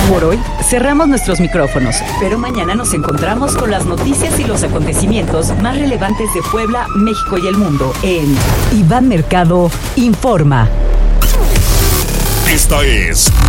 Por hoy cerramos nuestros micrófonos, pero mañana nos encontramos con las noticias y los acontecimientos más relevantes de Puebla, México y el mundo en Iván Mercado Informa. Esta es